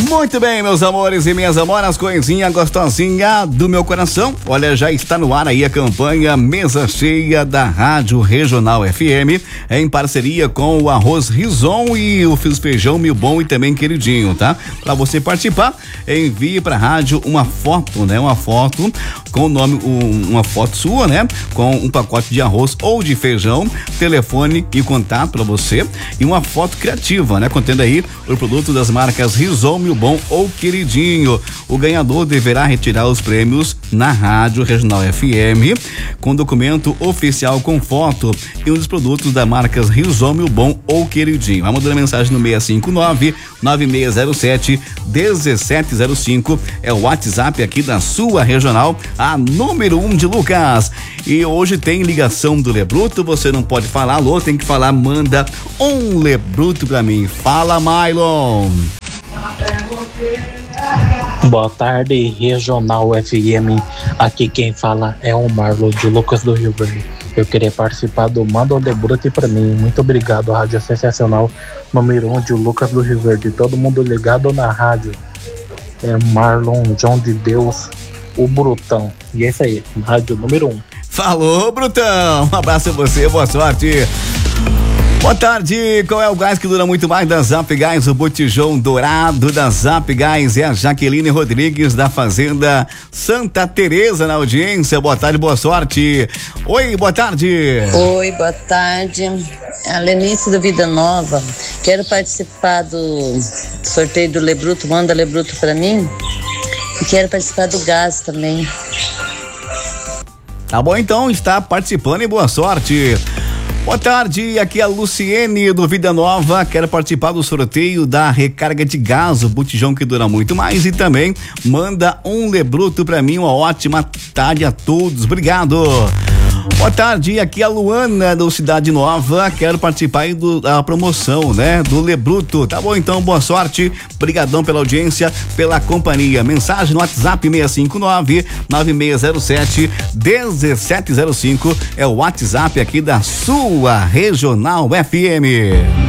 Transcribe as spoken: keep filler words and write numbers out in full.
Muito bem, meus amores e minhas amoras, coisinha gostosinha do meu coração. Olha, já está no ar aí a campanha Mesa Cheia da Rádio Regional F M, em parceria com o Arroz Rison e o Fiz Feijão Mil Bom e também Queridinho, tá? Para você participar, envie pra rádio uma foto, né? Uma foto com o nome, um, uma foto sua, né? Com um pacote de arroz ou de feijão, telefone e contato para você e uma foto criativa, né? Contendo aí o produto das marcas Rison, Mil Bom ou Queridinho. O ganhador deverá retirar os prêmios na Rádio Regional F M com documento oficial com foto e um dos produtos da marcas Rison, Mil Bom ou Queridinho. Vai mandando mensagem no seis cinco nove, nove seis zero sete, um sete zero cinco, é o WhatsApp aqui da sua regional, a número um de Lucas. E hoje tem ligação do Lebruto, você não pode falar alô, tem que falar, manda um Lebruto pra mim. Fala, Mylon. Boa tarde, Regional F M. Aqui quem fala é o Marlon de Lucas do Rio Verde. Eu queria participar do Manda um Lebruto pra mim. Muito obrigado, Rádio Sensacional número um de Lucas do Rio Verde. Todo mundo ligado na rádio. É Marlon João de Deus, o Brutão. E é isso aí, rádio número um. Falou, Brutão. Um abraço a você, boa sorte. Boa tarde, qual é o gás que dura muito mais da Zap Gás? O botijão dourado da Zap Gás é a Jaqueline Rodrigues da Fazenda Santa Teresa na audiência. Boa tarde, boa sorte. Oi, boa tarde. Oi, boa tarde. A Lenice do Vida Nova. Quero participar do sorteio do Lebruto. Manda Lebruto pra mim. E quero participar do gás também. Tá bom, então, está participando e boa sorte. Boa tarde, aqui é a Luciene do Vida Nova, quero participar do sorteio da recarga de gás, o botijão que dura muito mais, e também manda um Lebruto pra mim. Uma ótima tarde a todos, obrigado. Boa tarde, aqui é a Luana do Cidade Nova, quero participar aí do, da promoção, né, do Lebruto. Tá bom, então, boa sorte, brigadão pela audiência, pela companhia. Mensagem no WhatsApp seis cinco nove, nove seis zero sete, um sete zero cinco, é o WhatsApp aqui da sua Regional F M.